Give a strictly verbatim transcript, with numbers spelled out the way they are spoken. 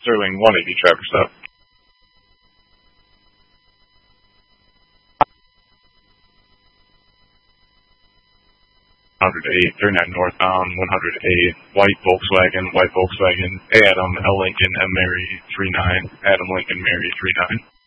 Sterling one eighty Traverse up. one hundred eight, thirty-nine northbound, one hundred eight, white Volkswagen, white Volkswagen, Adam, L. Lincoln, M. Mary, three nine, Adam Lincoln, Mary, three nine.